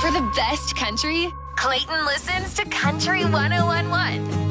For the best country, Clayton listens to Country 101.1.